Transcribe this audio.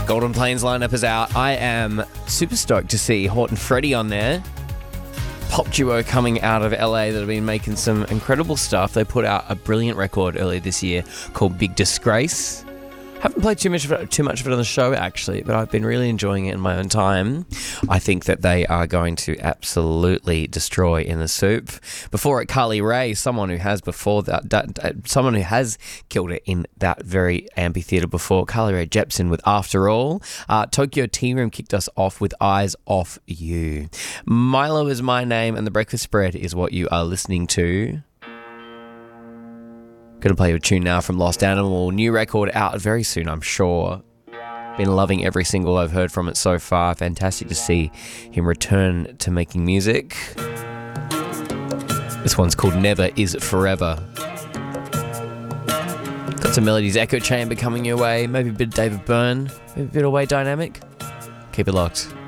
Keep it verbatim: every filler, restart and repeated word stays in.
Golden Plains lineup is out. I am super stoked to see Horton Freddy on there. Pop duo coming out of L A that have been making some incredible stuff. They put out a brilliant record earlier this year called Big Disgrace. Haven't played too much of it, too much of it on the show, actually, but I've been really enjoying it in my own time. I think that they are going to absolutely destroy in the soup. Before it, Carly Rae, someone who has before that, that someone who has killed it in that very amphitheatre before. Carly Rae Jepsen with After All. Uh, Tokyo Tea Room kicked us off with Eyes Off You. Milo is my name, and The Breakfast Spread is what you are listening to. Gonna play you a tune now from Lost Animal. New record out very soon, I'm sure. Been loving every single I've heard from it so far. Fantastic to see him return to making music. This one's called Never Is Forever. Got some melodies, Echo Chamber coming your way. Maybe a bit of David Byrne. Maybe a bit of Way Dynamic. Keep it locked.